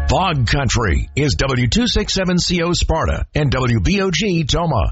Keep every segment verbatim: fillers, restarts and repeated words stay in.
Fog Country is W two sixty-seven C O Sparta and W B O G Toma.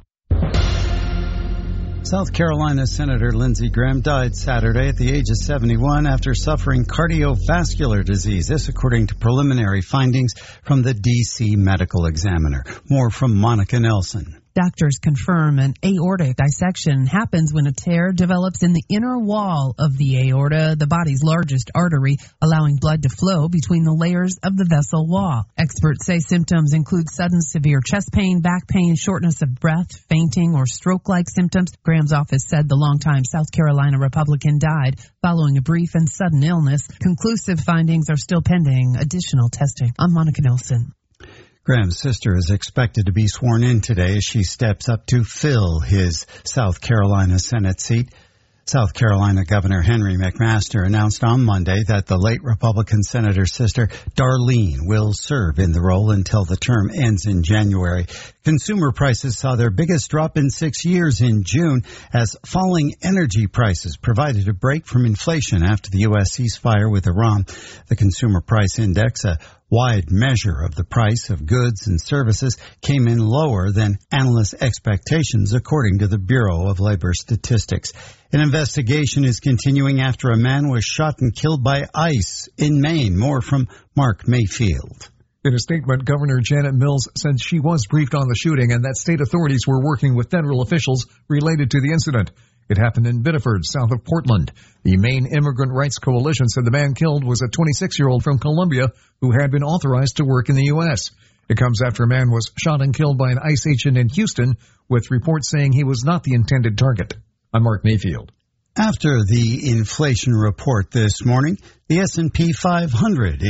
South Carolina Senator Lindsey Graham died Saturday at the age of seventy-one after suffering cardiovascular disease. This according to preliminary findings from the D C Medical Examiner. More from Monica Nelson. Doctors confirm an aortic dissection happens when a tear develops in the inner wall of the aorta, the body's largest artery, allowing blood to flow between the layers of the vessel wall. Experts say symptoms include sudden severe chest pain, back pain, shortness of breath, fainting, or stroke-like symptoms. Graham's office said the longtime South Carolina Republican died following a brief and sudden illness. Conclusive findings are still pending additional testing. I'm Monica Nelson. Graham's sister is expected to be sworn in today as she steps up to fill his South Carolina Senate seat. South Carolina Governor Henry McMaster announced on Monday that the late Republican senator's sister, Darlene, will serve in the role until the term ends in January. Consumer prices saw their biggest drop in six years in June as falling energy prices provided a break from inflation after the U S ceasefire with Iran. The Consumer Price Index, a wide measure of the price of goods and services, came in lower than analysts' expectations, according to the Bureau of Labor Statistics. An investigation is continuing after a man was shot and killed by ICE in Maine. More from Mark Mayfield. In a statement, Governor Janet Mills said she was briefed on the shooting and that state authorities were working with federal officials related to the incident. It happened in Biddeford, south of Portland. The Maine Immigrant Rights Coalition said the man killed was a twenty-six-year-old from Colombia who had been authorized to work in the U S. It comes after a man was shot and killed by an ICE agent in Houston, with reports saying he was not the intended target. I'm Mark Mayfield. After the inflation report this morning, the S and P five hundred